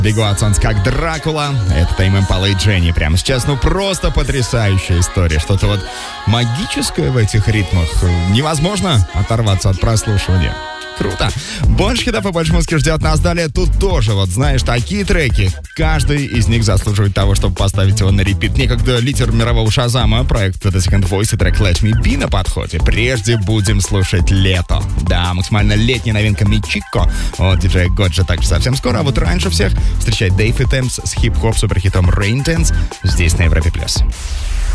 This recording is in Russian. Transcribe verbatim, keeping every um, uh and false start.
Бигуатсонс как Дракула. Это Тейм Импала и Дженни. Прямо сейчас, ну просто потрясающая история. Что-то вот магическое в этих ритмах. Невозможно оторваться от прослушивания. Круто. Больше хитов и больше музыки ждет нас далее. Тут тоже, вот знаешь, такие треки. Каждый из них заслуживает того, чтобы поставить его на репит. Некогда лидер мирового Шазама, проект The Second Voice и трек Let Me Be на подходе. Прежде будем слушать Лето. Да, максимально летняя новинка Мичико от диджея Годжа также совсем скоро. А вот раньше всех встречает Дэйв и Темс с хип-хоп суперхитом Rain Dance здесь на Европе+.